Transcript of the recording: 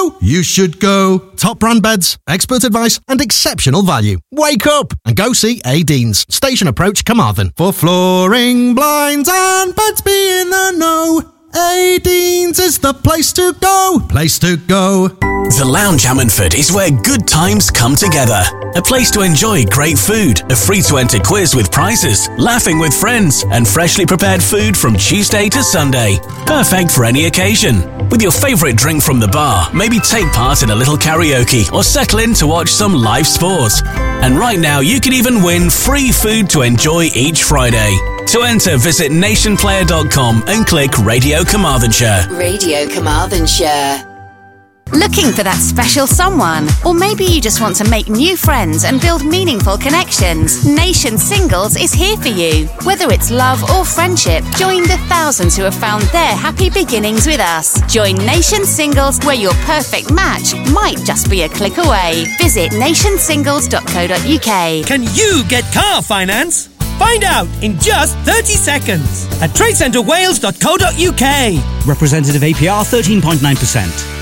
go! You should go. Top brand beds, expert advice and exceptional value. Wake up and go see A. Deans, Station Approach, Carmarthen. For flooring, blinds and beds, be in the know. A. Deans is the place to go. Place to go. The Lounge Ammanford is where good times come together. A place to enjoy great food, a free-to-enter quiz with prizes, laughing with friends, and freshly prepared food from Tuesday to Sunday. Perfect for any occasion. With your favourite drink from the bar, maybe take part in a little karaoke or settle in to watch some live sport. And right now you can even win free food to enjoy each Friday. To enter, visit nationplayer.com and click Radio Carmarthenshire. Radio Carmarthenshire. Looking for that special someone? Or maybe you just want to make new friends and build meaningful connections? Nation Singles is here for you. Whether it's love or friendship, join the thousands who have found their happy beginnings with us. Join Nation Singles, where your perfect match might just be a click away. Visit nationsingles.co.uk. Can you get car finance? Find out in just 30 seconds at tradecentrewales.co.uk. Representative APR 13.9%.